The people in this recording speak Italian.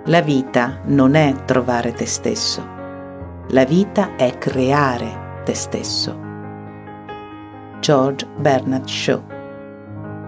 La vita non è trovare te stesso. La vita è creare te stesso. George Bernard Shaw.